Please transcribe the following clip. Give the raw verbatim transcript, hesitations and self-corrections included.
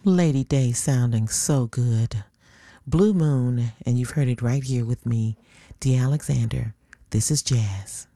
Lady Day sounding so good. Blue Moon, and you've heard it right here with me, Dee Alexander. This is jazz.